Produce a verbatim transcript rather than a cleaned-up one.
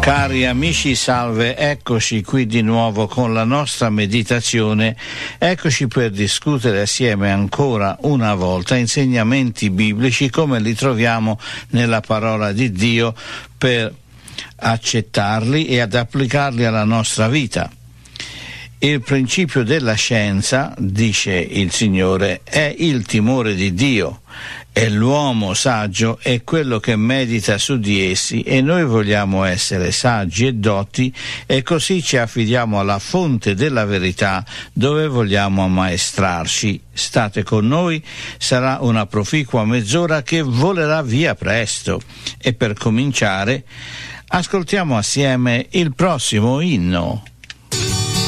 Cari amici, salve, eccoci qui di nuovo con la nostra meditazione, eccoci per discutere assieme ancora una volta insegnamenti biblici come li troviamo nella parola di Dio per accettarli e ad applicarli alla nostra vita. Il principio della scienza, dice il Signore, è il timore di Dio, e l'uomo saggio è quello che medita su di essi, e noi vogliamo essere saggi e dotti, e così ci affidiamo alla fonte della verità dove vogliamo ammaestrarci. State con noi, sarà una proficua mezz'ora che volerà via presto, e per cominciare ascoltiamo assieme il prossimo inno.